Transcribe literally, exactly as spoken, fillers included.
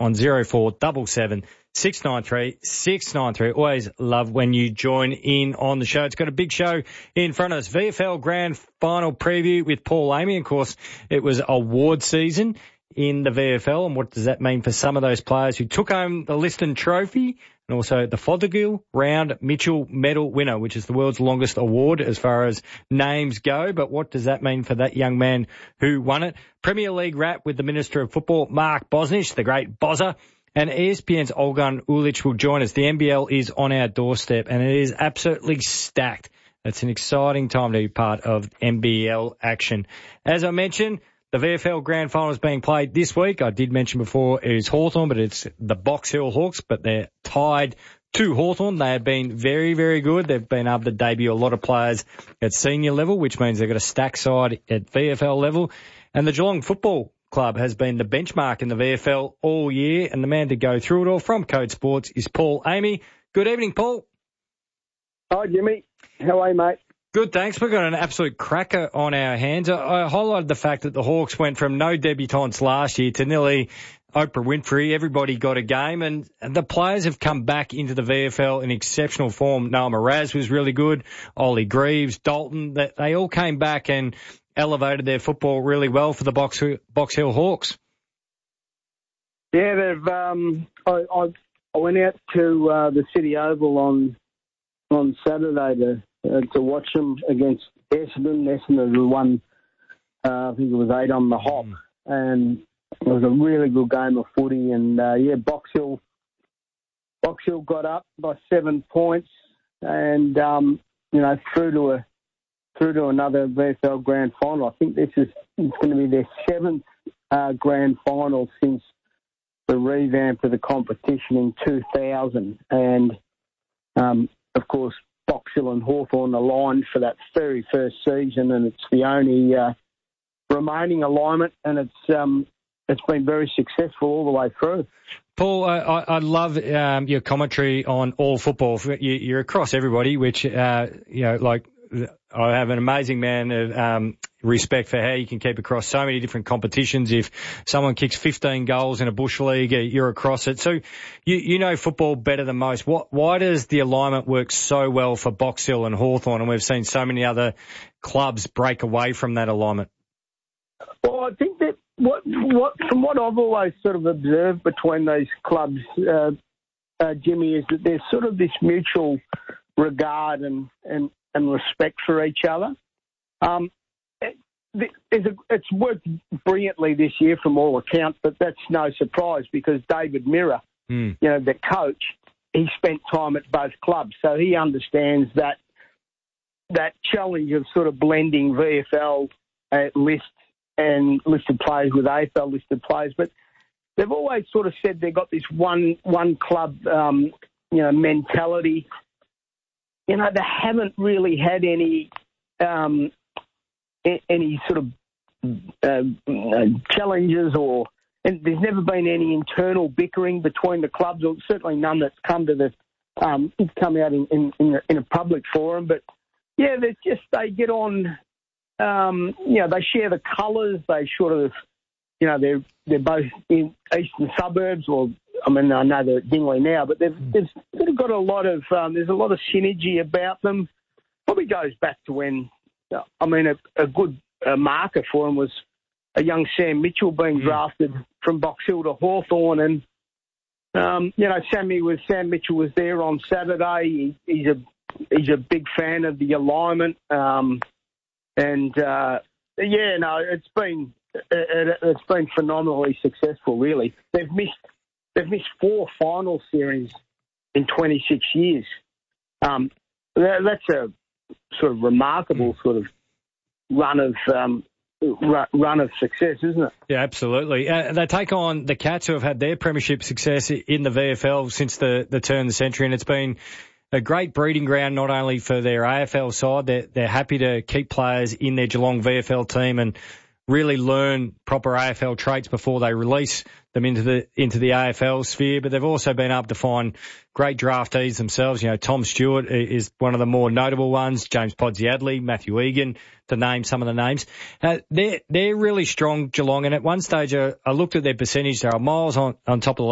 on zero four seven seven, six nine three, six nine three. Always love when you join in on the show. It's got a big show in front of us. V F L Grand Final preview with Paul Amy. Of course, it was award season in the V F L, and what does that mean for some of those players who took home the Liston Trophy and also the Fothergill Round Mitchell Medal winner, which is the world's longest award as far as names go. But what does that mean for that young man who won it? Premier League wrap with the Minister of Football, Mark Bosnich, the great Bozza, and E S P N's Olgun Ulic will join us. The N B L is on our doorstep, and it is absolutely stacked. It's an exciting time to be part of N B L action. As I mentioned, the V F L Grand Final is being played this week. I did mention before it is Hawthorn, but it's the Box Hill Hawks, but they're tied to Hawthorn. They have been very, very good. They've been able to debut a lot of players at senior level, which means they've got a stack side at V F L level. And the Geelong Football Club has been the benchmark in the V F L all year, and the man to go through it all from Code Sports is Paul Amy. Good evening, Paul. Hi, Jimmy. How are you, mate? Good, thanks. We've got an absolute cracker on our hands. I, I highlighted the fact that the Hawks went from no debutants last year to nearly Oprah Winfrey. Everybody got a game, and the players have come back into the V F L in exceptional form. Noah Mraz was really good. Ollie Greaves, Dalton, that they all came back and elevated their football really well for the Box, Box Hill Hawks. Yeah, they've. Um, I, I, I went out to uh, the City Oval on on Saturday to uh, to watch them against Essendon. Essendon won, uh, I think it was eight on the hop, mm. and it was a really good game of footy. And uh, yeah, Box Hill, Box Hill got up by seven points, and um, you know through to a through to another V F L Grand Final. I think this is it's going to be their seventh uh, Grand Final since the revamp of the competition in two thousand, and um, of course Box Hill and Hawthorn aligned for that very first season, and it's the only uh, remaining alignment, and it's um, it's been very successful all the way through. Paul, I, I love um, your commentary on all football. You, you're across everybody, which uh, you know, like. I have an amazing man of um, respect for how you can keep across so many different competitions. If someone kicks fifteen goals in a bush league, you're across it. So you, you know football better than most. What, why does the alignment work so well for Box Hill and Hawthorn, and we've seen so many other clubs break away from that alignment? Well, I think that what, what from what I've always sort of observed between these clubs, uh, uh, Jimmy, is that there's sort of this mutual regard and, and and respect for each other. Um, it, it's, a, it's worked brilliantly this year from all accounts, but that's no surprise because David Mirror, mm. you know, the coach, he spent time at both clubs, so he understands that that challenge of sort of blending V F L uh, lists and listed players with A F L listed players. But they've always sort of said they've got this one one club, um, you know, mentality. You know, they haven't really had any um, any sort of uh, challenges, or and there's never been any internal bickering between the clubs, or certainly none that's come to the um, come out in in, in, a, in a public forum. But yeah, they just they get on. Um, you know, they share the colours. They sort of, you know, they're they're both in eastern suburbs, or I mean, I know they're at Dingley now, but they've, they've sort of got a lot of, um, there's a lot of synergy about them. Probably goes back to when, I mean, a, a good uh, marker for them was a young Sam Mitchell being mm. drafted from Box Hill to Hawthorn. And, um, you know, Sammy was, Sam Mitchell was there on Saturday. He, he's a, he's a big fan of the alignment. Um, and, uh, yeah, no, it's been, it, it's been phenomenally successful, really. They've missed, They've missed four final series in twenty-six years. Um, that, that's a sort of remarkable sort of run of um, run of success, isn't it? Yeah, absolutely. Uh, they take on the Cats, who have had their premiership success in the V F L since the, the turn of the century, and it's been a great breeding ground not only for their A F L side. They're, they're happy to keep players in their Geelong V F L team and really learn proper A F L traits before they release them into the into the A F L sphere. But they've also been able to find great draftees themselves. You know, Tom Stewart is one of the more notable ones, James Podsiadly, Matthew Egan, to name some of the names. Uh, they're, they're really strong, Geelong, and at one stage I, I looked at their percentage. They were miles on, on top of the